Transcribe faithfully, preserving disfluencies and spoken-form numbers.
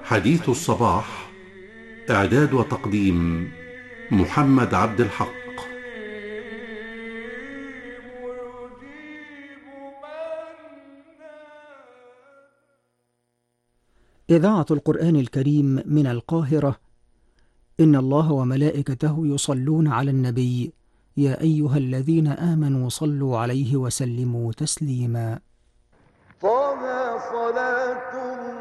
حديث الصباح، إعداد وتقديم محمد عبد الحق. إذاعة القرآن الكريم من القاهرة. إن الله وملائكته يصلون على النبي، يا أيها الذين آمنوا صلوا عليه وسلموا تسليما. طه صلاة